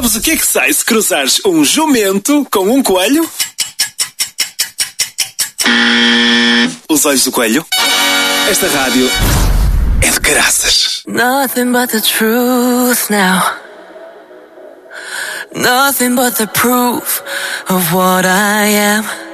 Sabes o que é que sai se cruzares um jumento com um coelho? Os olhos do coelho? Esta rádio é de caraças. Nothing but the truth now. Nothing but the proof of what I am.